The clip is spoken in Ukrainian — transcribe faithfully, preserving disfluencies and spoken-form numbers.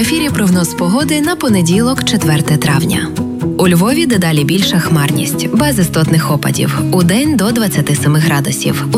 ефірі прогноз погоди на понеділок, четверте травня. У Львові дедалі більша хмарність, без істотних опадів. Удень до двадцяти семи градусів.